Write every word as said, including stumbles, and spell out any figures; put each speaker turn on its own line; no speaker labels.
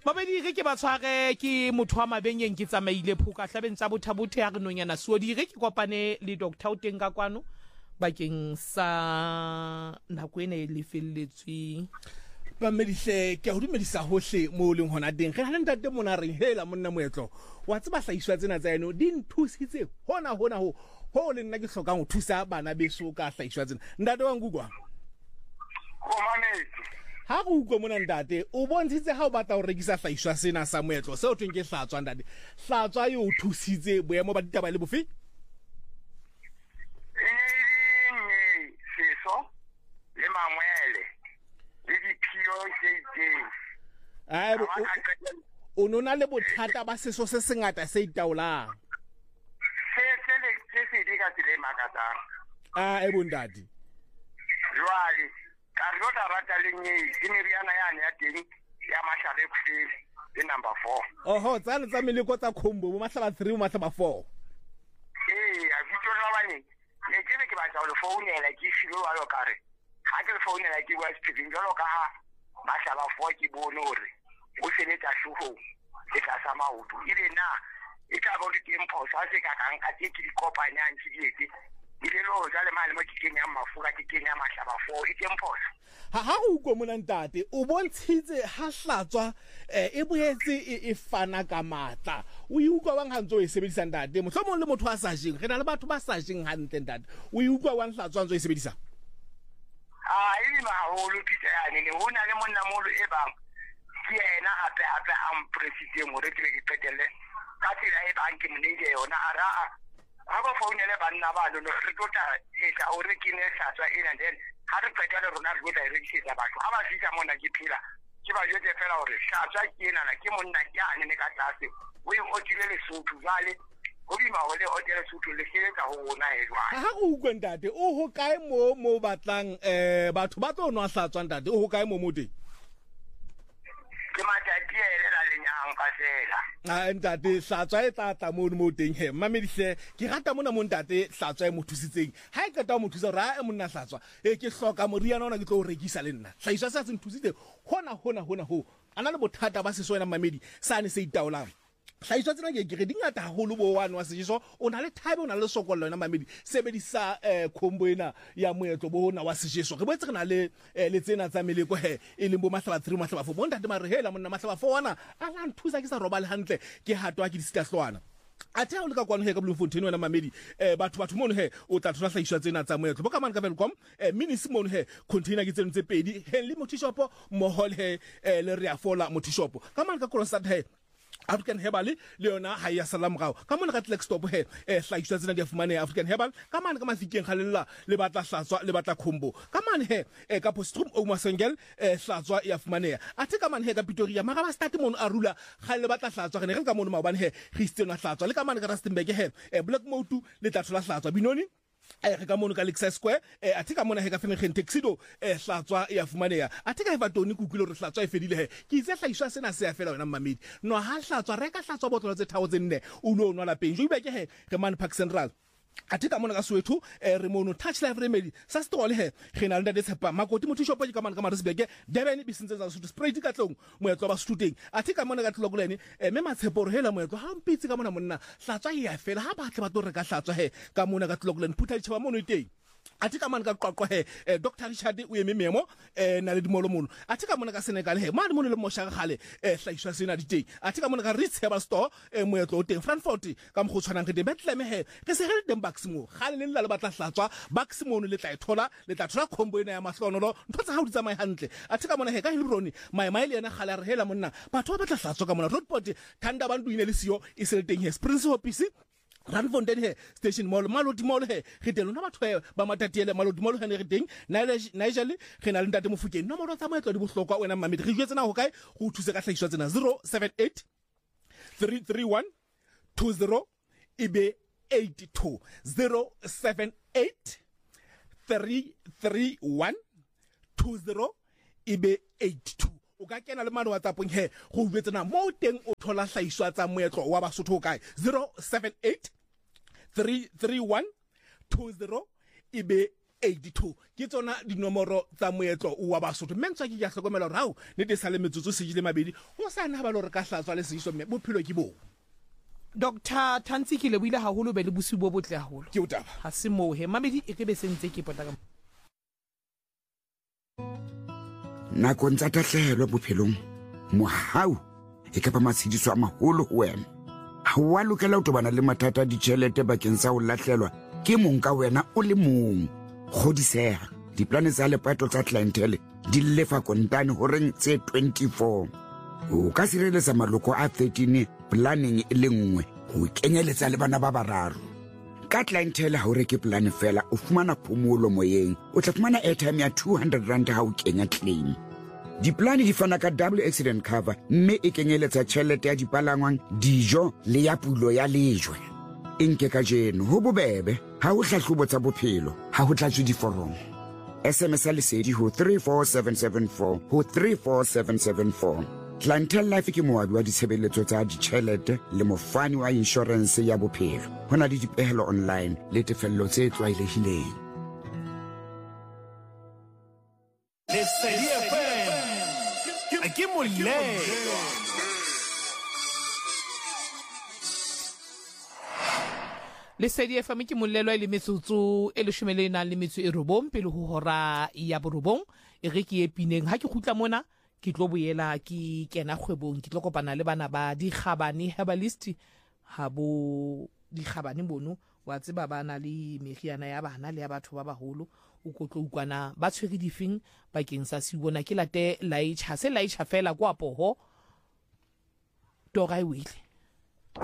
Mabedi re ke ba tshware ke motho wa mabenyeng ke tsamaile phuka hlabeng tsa bothabothe ya re nonyana suo di re ke kopane le Doctor Uteng ka kwano bakeng sa nako ene le felletswe
ba medihle ke a dumedisa hohle mo leng hona teng re ha ntate mona re hela monna moetlo wa tseba hlaiswa tsena tsa eno di nthusitse hona hona ho ho le nna ke hlokang ho thusa bana beso ka hlaiswa tsena ntate wa ngukwa
o manetse
ha go utlwa mona ntate o bontshitse ha o batla ho rekisa hlaiswa sena sa moetlo se o tweng ke hlatswa ntate hlatswa yo o thusitse boemo ba ditaba le bofe
e seso le mangwele le diphio tse itseng
ai o nona le bothata ba seso se sengata se itaolang
se se le se se diga tile makatsang
a e bondadi
jwale ka re tla rata le nye ke meriana yane ya teng ya mahlabe khufile le number four
oho tsa le tsa meleko tsa khombo mo mahlaba three mo mahlaba four
eh a vitso la bane ne ke be ke batla ho le founela ke shilo wa lo kare ha ke le founela ke wa speaking jalo ka ha mahlaba four ke bone hore o senetsa shuho e ka sa maudu ile na e ka bo di tempo sa se ka kang ka ke di kopanya ntse di etse ile lo jale mali mo kikenya mafura kikenya mahlaba four e tempo
ha ha o go mona ntate o bontshitse ha hlatswa e boetse e fana ka matla o iukwa wang hantso e sebedisa ntate mohlomong le motho a sa jeng re na le batho ba sa jeng hantle ntate o iukwa wang hlatswa ntso e sebedisa
ah ile ma holo pitsa yani ne hona le monna molo e bang ke yena ape ape am president mo re ke ke petelle ka tsela e bang ke mnele yona ara ha ba founele banna ba lo re tota e ka o re ke ne hlatswa ena then ha re petelle rona re go direct batho ha ba fika mona ke phila ke ba jwetse fela hore hlatswa ke ena ke monna ke ane ne ka tlase o e otile le sotho jale go bi ma ole o tere sotho le ke ka ho bona e jwa
ha go utlwa ntate o ho kae mo mo batlang eh batho ba tlo no hlatswa ntate o ho kae mo mo teng
ke matati ele la lenyang ka sela
a ntate hlatswa e tata mo mo teng he mamedihle ke rata mona mo ntate hlatswa e mo thusitseng ha e keta mo thusa ra e monna hlatswa e ke hloka moriana ona ke tlo rekisa le nna hlaiswa sa se nthusitse hona hona hona ho ana le bothata ba seso wena mamedi sane se itaolang hlaiswa tsena ke ke re dingata haholo bo one wa sejeso o na le thabe o na le sokollo wena mamedi sebedisa eh khombo ena ya moetlo bo ona wa sejeso re boetse re na le le tsena tsa meleko he e leng bo mahlaba three mahlaba four mo ntate mare hela monna mahlaba four wana a la nthusa ke sa robale hantle ke hatwa ke disita hlwana athe o le ka kwano he ka Bloemfontein wena mamedi eh batho batho mono he o tla thola hlaiswa tsena tsa moetlo bo ka man ka Velcom eh minisi mono he container ke tseno tse pedi Henley Motishopo mohol he le rea fola Motishopo ka man ka Kroonstad he African Herbal le yona ha ya salam gao ka mona ka Tleckstop he eh hlaiswa tsena di fumane African Herbal ka mane ka mafikeng khalella le batla hlatswa le batla khombo ka mane he eh ka Postrum o Masengel eh hlatswa ya fumane athe ka mane he ka Pretoria mara ba start mono a rula ga le batla hlatswa re ne re ka mono maobane he Christian hlatswa le ka mane ka Rustenburg he eh Black Motu le tla thola hlatswa binoni eh re ka mono ka Lakeside Square eh athe ka mona he ka Fengen Taxido eh hlatswa ya fumaneya athe ka eva toni kukile re hlatswa e fedile he ke itse hlaiswa sena se ya fela wena mamedi no ha hlatswa re ka hlatswa botolo tse thawo tse nne o lo nwa lapeng jo ibeke he re man Park Central athe ka mona ka Soweto eh re mono Touch Life Remedy sa stole he re na le ntate tshepa makoti Motishopo ke ka mona ka Maritzburg Durban bisintse tsa Sotho spray ka tlong moetlo ba Sotuteng athe ka mona ka Tlokolene eh me matshepo re hela moetlo ha mpitse ka mona monna hlatswa ya fela ha ba tle ba tlo re ka hlatswa he ka mona ka Tlokolene phutha ditšhaba mono iteng athe ka mane ka qoqo he eh, Doctor Richard o eme memo eh na le dimolo mono athe ka mona ka Senegal he mane mono le mosha gale eh hlaiswa sena diteng athe ka mona ka Ritz Herbal Store eh moetlo o teng Frankfurt ka mo go tshwanang re de Bethlehem he ke se re dem Baximo gale le le batla hlatswa Baximo le tla ithola le tla thola khombo ena ya mahlonolo ntho tsa ha o di tsamaya hantle athe ka mona he ka Hilroni my my le ena gale re hela monna batho ba batla hlatswa ka mona Roadport Thanda bantu ine le sio e se le teng he Prince Office Ranfontein he Station Mall Malodi Mall he re teng lona batho he ba matatiele Malodi Mall he ne re teng Nigel re na le ntate Mofokeng nomoro tsa moetlo di bohlokwa wena mamedi re jwetse na ho kae go thuse ka hlaiswa tsena zero seven eight three three one two zero ibe eight two zero seven eight three three one two zero ibe eight two o ka kena le mane WhatsApp he go jwetse na mo teng o thola hlaiswa tsa moetlo wa Basotho kae zero seven eight three three one two zero ibe eighty-two ke tsona dinomoro tsa moetlo wa Basotho mme ntswa ke ya hlokomela hore hao ne te sale metsotso se jile mabedi o sa na ba le hore ka hlatswa le seiso mme bophelo ke bo
Doctor Tansi ke le buile haholo be le bosi bo botle haholo
ke o taba
ha se mo he mamedi e ke be sentse ke pota ka
nako ntsa tahlehelo bophelong mohau e ka ba matshidiso a maholo ho wena ha wa lokela ho tobana le mathata a ditjhelete bakeng sa ho lahlelwa ke mong ka wena o le mong kgodiseha diplane tsa lepato tsa clientele di lefa kontane horeng tse twenty-four o ka sireletsa maloko a thirteen planning e le nngwe ho kenyeletsa le bana ba bararo ka clientele ha o reke plan fela o fumana phomolo moyeng o tla fumana airtime ya two hundred rand ha o kenya claim diplane di fana ka double accident cover mme e kenyeletsa tjhelete ya dipalangwang dijo le ya pulo ya lejwe enke ka jeno ho bobebe ha o hlahlobo tsa bophelo ha ho tlatswe diforomo S M S lesedi ho three four seven seven four ho three four seven seven four Clientele Life ke moabi wa ditshebeletso tsa ditjhelete le mofani wa insurance ya bophelo hona le dipehelo online le tefello tse tlwaelehileng
Lesedi F M ke moleng
Lesedi F M ke molelo e le metsotso e leshome le nang le metso e robong pele ho hora ya borobong e re ke epineng ha ke khutla mona ke tlo boela ke kena kgwebong ke tlo kopana le bana ba dikgabane herbalist ha bo dikgabane bono wa tseba bana le meriana ya bana le ya batho ba baholo o ko tlo ukwana ba tshwere difeng bakeng sa sibona ke late laitjha se laitjha fela kwa poho toga e wile